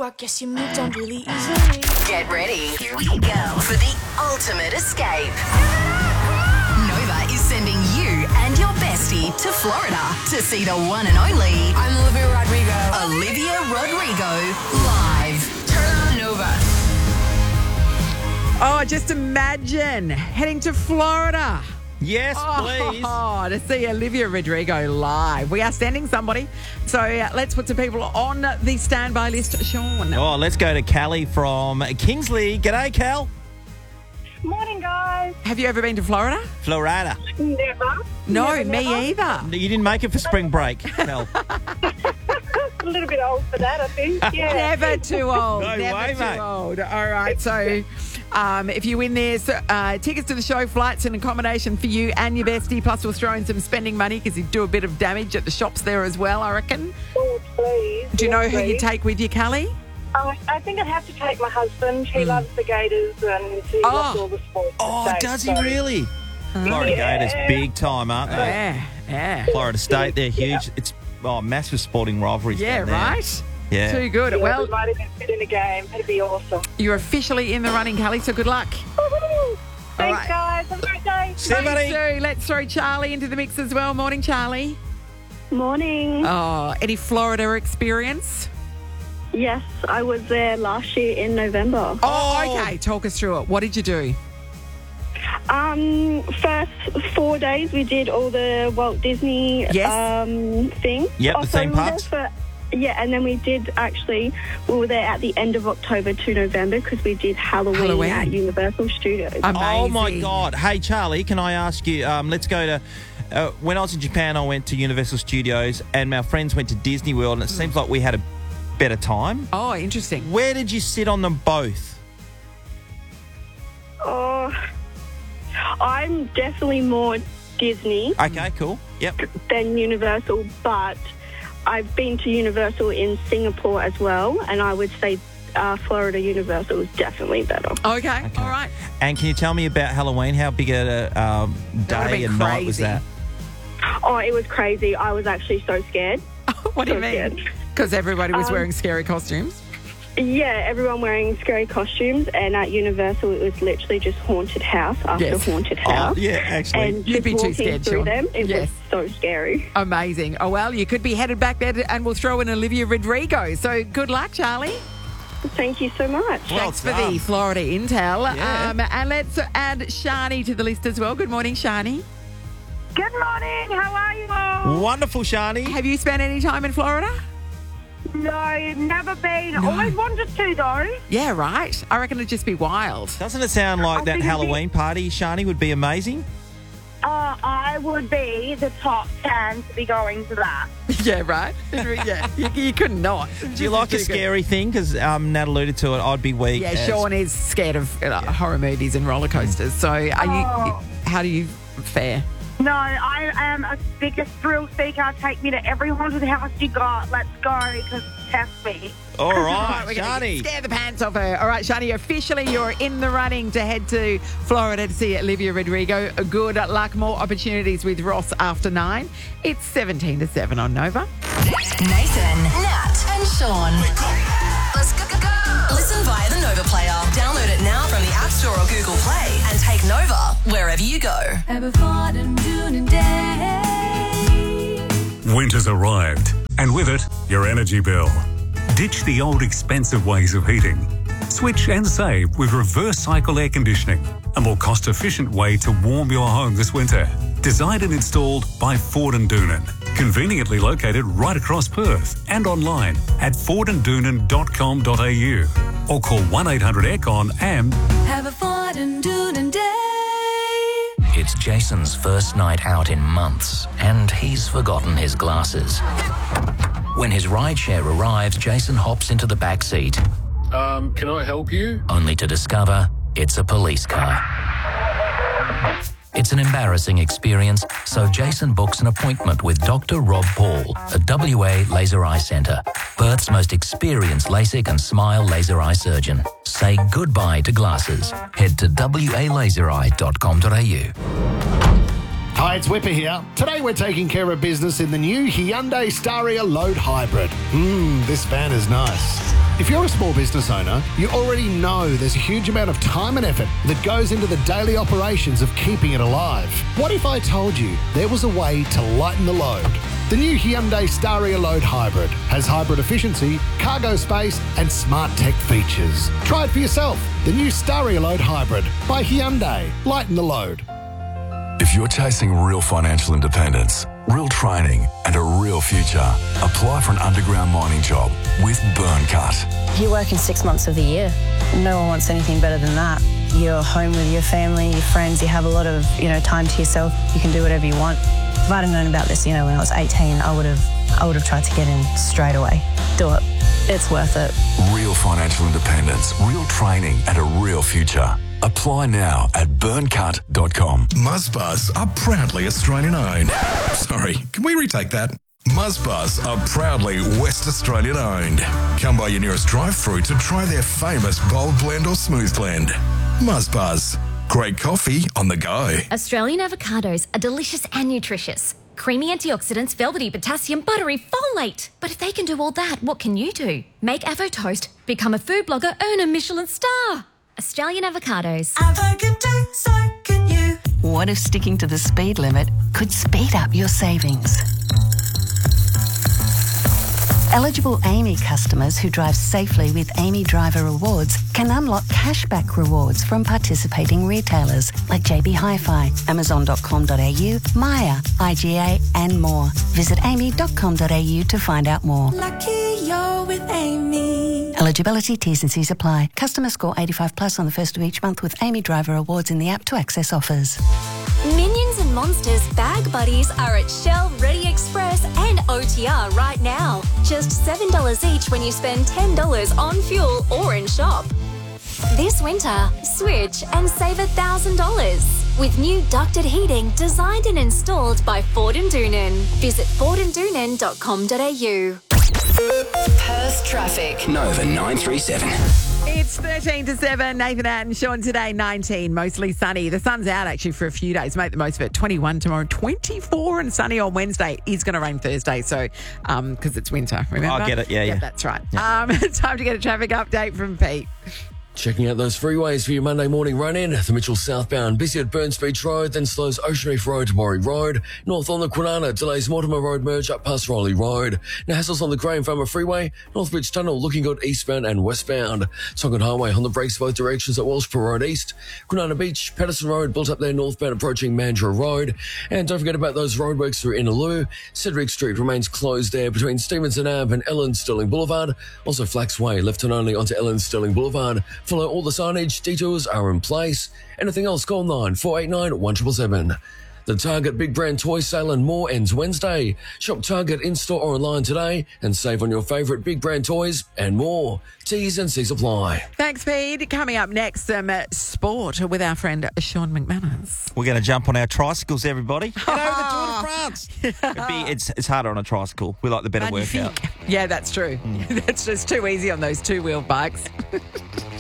rock, guess you moved on really easily. Get ready. Here we go for the ultimate escape. Nova is sending you and your bestie to Florida to see the one and only I'm Olivia Rodrigo. Olivia Rodrigo live. Turn on Nova. Oh, just imagine heading to Florida. Yes, please. Oh, to see Olivia Rodrigo live. We are sending somebody. So let's put some people on the standby list. Sean. Oh, let's go to Callie from Kingsley. G'day, Cal. Morning, guys. Have you ever been to Florida? Florida. Never. No, Never. me either. You didn't make it for spring break, Cal. A little bit old for that, I think. Yeah. Never too old. No Never way, too mate. old. All right, so if you win this, tickets to the show, flights and accommodation for you and your bestie, plus we'll throw in some spending money because you do a bit of damage at the shops there as well, I reckon. Oh, please. Do you know who you Please. take with you, Callie? I think I'd have to take my husband. He loves the Gators and he loves all the sports. Oh, and does stuff, he so- really? Florida Gators, big time, aren't they? Yeah. Florida State, they're huge. It's massive sporting rivalries. Yeah, down there. right? Yeah. Too good. Yeah, Well, we might even fit in a game. It'd be awesome. you're officially in the running, Callie, so good luck. Woohoo! Thanks, right. guys. Have a great day. See you, buddy. So let's throw Charlie into the mix as well. Morning, Charlie. Morning. Oh, any Florida experience? Yes, I was there last year in November. Oh, okay. Talk us through it. What did you do? First 4 days we did all the Walt Disney things. Yep, the Also, theme we were there parks. and then we were there at the end of October to November because we did Halloween at Universal Studios. Amazing. Oh, my God. Hey, Charlie, can I ask you, let's go to... when I was in Japan, I went to Universal Studios and my friends went to Disney World, and it seems like we had a better time. Oh, interesting. Where did you sit on them both? Oh, I'm definitely more Disney Okay, cool. Yep. than Universal, but I've been to Universal in Singapore as well, and I would say Florida Universal is definitely better. Okay. All right. And can you tell me about Halloween? How big a would've day been and night was crazy. that? Oh, it was crazy. I was actually so scared. What do you So mean? scared. Because everybody was wearing scary costumes? Yeah, everyone wearing scary costumes, and at Universal it was literally just haunted house after Yes. haunted Oh, house. yeah, actually. And You'd just be too walking scared, through Sean. them, it Yes. was so scary. Amazing. Oh, well, you could be headed back there and we'll throw in Olivia Rodrigo. So good luck, Charlie. Thank you so much. Well Thanks for done. the Florida intel. Yeah. And let's add Shani to the list as well. Good morning, Shani. Good morning. How are you all? Wonderful, Shani. Have you spent any time in Florida? No, never been. Always wanted to, though. Yeah, right. I reckon it'd just be wild. Doesn't it sound like I that think it'd be- Halloween party, Shani, would be amazing? I would be the top 10 to be going to that. Yeah, right. Yeah, you couldn't not. Do you like a scary thing? Because Nat alluded to it. I'd be weak. Yeah, as- Sean is scared of horror movies and roller coasters. So, are you? How do you fare? No, I am a biggest thrill seeker. Take me to every haunted house you got. Let's go, because test me. All right, We're gonna Shani. scare the pants off her. All right, Shani, officially you're in the running to head to Florida to see Olivia Rodrigo. Good luck. More opportunities with Ross after 9. It's 17 to 7 on Nova. Nathan, Nat, and Sean. Let's go. Listen via the Nova Player. Download it now from the App Store or Google Play and take Nova wherever you go. Winter's arrived, and with it, your energy bill. Ditch the old expensive ways of heating. Switch and save with reverse cycle air conditioning, a more cost-efficient way to warm your home this winter. Designed and installed by Ford & Doonan. Conveniently located right across Perth and online at fordanddoonan.com.au or call 1-800-AIRCON and Have a Ford and Doonan day. It's Jason's first night out in months, and he's forgotten his glasses. When his rideshare arrives, Jason hops into the back seat, Can I help you? only to discover it's a police car. It's an embarrassing experience, so Jason books an appointment with Dr. Rob Paul at WA Laser Eye Centre, Perth's most experienced LASIK and SMILE laser eye surgeon. Say goodbye to glasses. Head to walaserai.com.au. Hi, it's Whipper here. Today we're taking care of business in the new Hyundai Staria Load Hybrid. This van is nice. If you're a small business owner, you already know there's a huge amount of time and effort that goes into the daily operations of keeping it alive. What if I told you there was a way to lighten the load? The new Hyundai Staria Load Hybrid has hybrid efficiency, cargo space and smart tech features. Try it for yourself. The new Staria Load Hybrid by Hyundai. Lighten the load. If you're chasing real financial independence, real training and a real future, apply for an underground mining job with Burncut. You're working 6 months of the year. No one wants anything better than that. You're home with your family, your friends, you have a lot of, time to yourself. You can do whatever you want. If I'd have known about this, when I was 18, I would have tried to get in straight away. Do it. It's worth it. Real financial independence, real training and a real future. Apply now at burncut.com. Muzzbuzz are proudly Australian owned. Sorry, can we retake that? Muzzbuzz are proudly West Australian owned. Come by your nearest drive-through to try their famous bold blend or smooth blend. Muzzbuzz. Great coffee on the go. Australian avocados are delicious and nutritious. Creamy antioxidants, velvety potassium, buttery folate. But if they can do all that, what can you do? Make Avo Toast, become a food blogger, earn a Michelin star. Australian avocados. Avo can do, so can you. What if sticking to the speed limit could speed up your savings? Eligible Amy customers who drive safely with Amy Driver Rewards can unlock cashback rewards from participating retailers like JB Hi-Fi, Amazon.com.au, Maya, IGA and more. Visit amy.com.au to find out more. Lucky you're with Amy. Eligibility, T's and C's apply. Customer score 85 plus on the first of each month with Amy Driver Rewards in the app to access offers. Minions and Monsters Bag Buddies are at Shell, Ready Express and OTR right now. Just $7 each when you spend $10 on fuel or in shop. This winter, switch and save $1,000 with new ducted heating designed and installed by Ford and Doonan. Visit fordandoonan.com.au. Perth traffic. Nova 937. It's 13 to 7. Nathan and Sean today, 19, mostly sunny. The sun's out actually for a few days. Make the most of it. 21 tomorrow, 24 and sunny on Wednesday. It's going to rain Thursday, so because it's winter, remember? I get it, yeah. That's right. It's time to get a traffic update from Pete. Checking out those freeways for your Monday morning run-in. The Mitchell southbound, busy at Burns Beach Road, then slows Ocean Reef Road to Morrie Road. North on the Kwinana, delays Mortimer Road merge up past Riley Road. Now hassles on the Graham Farmer Freeway, Northbridge Tunnel looking good eastbound and westbound. Tongan Highway on the brakes both directions at Walshpur Road East. Kwinana Beach, Patterson Road built up there northbound approaching Mandurah Road. And don't forget about those roadworks through Innaloo. Cedric Street remains closed there between Stevenson Ave and Ellen Sterling Boulevard. Also Flax Way left turn only onto Ellen Sterling Boulevard. Follow all the signage, detours are in place. Anything else, call 9489 1777. The Target Big Brand Toy Sale and more ends Wednesday. Shop Target in-store or online today and save on your favourite big brand toys and more. T's and C's apply. Thanks, Pete. Coming up next, some sport with our friend Sean McManus. We're going to jump on our tricycles, everybody. Get over the Tour de France. It's harder on a tricycle. We like the better workout. Yeah, that's true. That's just too easy on those two-wheel bikes.